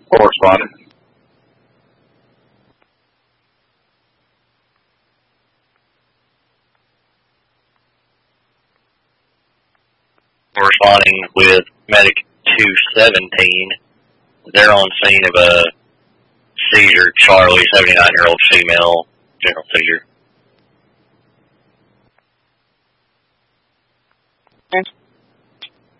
Corresponding. Corresponding with Medic 217. They're on scene of a seizure. Charlie, 79-year-old female, general seizure.